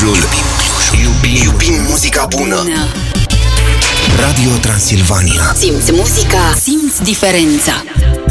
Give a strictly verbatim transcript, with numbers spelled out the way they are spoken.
Clujul. Iubim, iubim muzica bună. Radio Transilvania. Simți muzica, simți diferența.